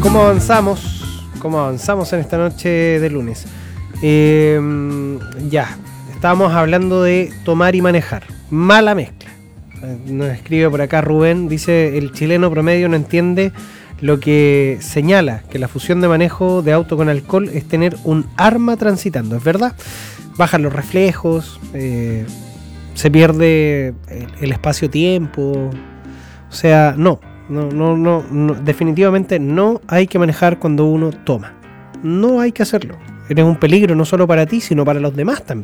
¿Cómo avanzamos? ¿Cómo avanzamos en esta noche de lunes? Ya, estábamos hablando de tomar y manejar. Mala mezcla. Nos escribe por acá Rubén, dice: el chileno promedio no entiende lo que señala que la fusión de manejo de auto con alcohol es tener un arma transitando. ¿Es verdad? Bajan los reflejos, se pierde el espacio-tiempo. O sea, no, definitivamente no hay que manejar cuando uno toma. No hay que hacerlo. Eres un peligro no solo para ti, sino para los demás también.